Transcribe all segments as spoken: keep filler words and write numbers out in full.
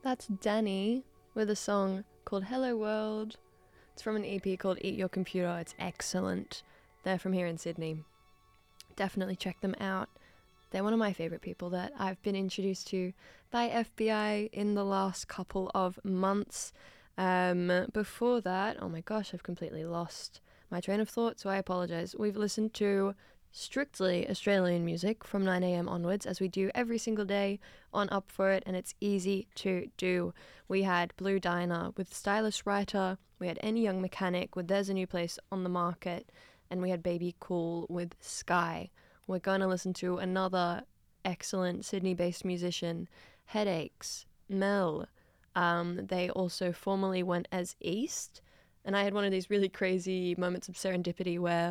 that's Danny with a song called Hello World. It's from an E P called Eat Your Computer. It's excellent. They're from here in Sydney. Definitely check them out. They're one of my favourite people that I've been introduced to by F B I in the last couple of months. Um, before that, oh my gosh, I've completely lost my train of thought, so I apologise. We've listened to strictly Australian music from nine a.m. onwards, as we do every single day on Up For It, and it's easy to do. We had Blue Diner with Stylish Writer, we had Any Young Mechanic with There's a New Place on the Market, and we had Baby Cool with Sky. We're going to listen to another excellent Sydney-based musician, Headaches, Mel. Um, they also formerly went as East, and I had one of these really crazy moments of serendipity where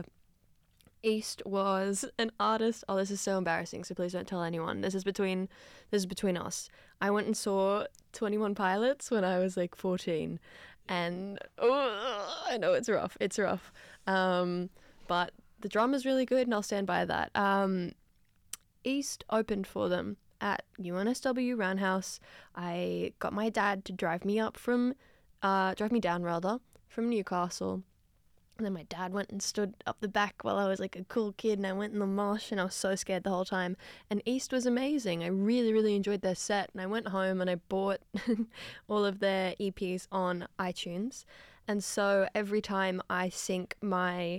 East was an artist. Oh, this is so embarrassing, so please don't tell anyone. This is between this is between us. I went and saw twenty-one Pilots when I was like fourteen, and oh, I know it's rough. It's rough. Um, but the drummer's really good, and I'll stand by that. Um, East opened for them at U N S W Roundhouse. I got my dad to drive me up from, uh, drive me down rather, from Newcastle. And then my dad went and stood up the back while I was like a cool kid, and I went in the mosh, and I was so scared the whole time. And East was amazing. I really, really enjoyed their set, and I went home and I bought all of their E Ps on iTunes. And so every time I sync my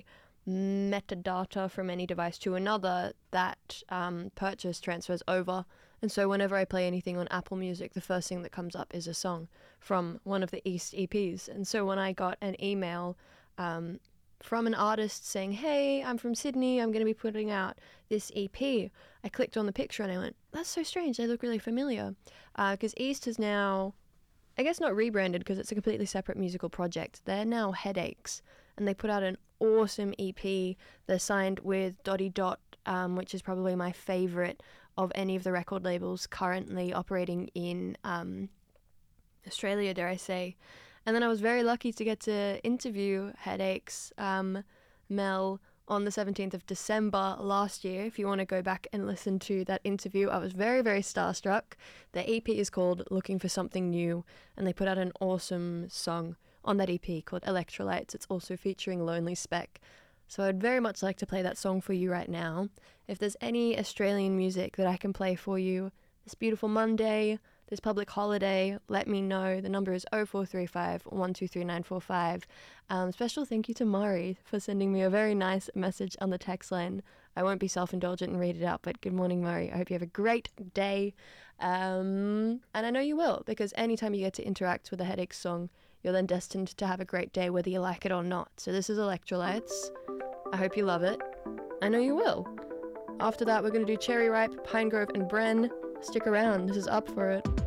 metadata from any device to another, that um, purchase transfers over. And so whenever I play anything on Apple Music, the first thing that comes up is a song from one of the East E Ps. And so when I got an email um, from an artist saying, hey, I'm from Sydney, I'm going to be putting out this E P, I clicked on the picture and I went, that's so strange, they look really familiar. Because uh, East is now, I guess not rebranded because it's a completely separate musical project. They're now Headaches, and they put out an awesome E P. They're signed with Dotty Dot, um, which is probably my favourite of any of the record labels currently operating in um, Australia, dare I say. And then I was very lucky to get to interview Headaches, um, Mel, on the seventeenth of December last year. If you want to go back and listen to that interview, I was very, very starstruck. The E P is called Looking for Something New, and they put out an awesome song on that E P called Electrolytes. It's also featuring Lonely Spec. So I'd very much like to play that song for you right now. If there's any Australian music that I can play for you this beautiful Monday, this public holiday, let me know. The number is oh four three five, one two three nine four five. Um, special thank you to Mari for sending me a very nice message on the text line. I won't be self-indulgent and read it out, but good morning, Mari. I hope you have a great day. Um, and I know you will, because anytime you get to interact with a Headaches song, you're then destined to have a great day whether you like it or not. So this is Electrolytes. I hope you love it. I know you will. After that, we're going to do Cherry Ripe, Pine Grove, and Bren. Stick around. This is Up For It.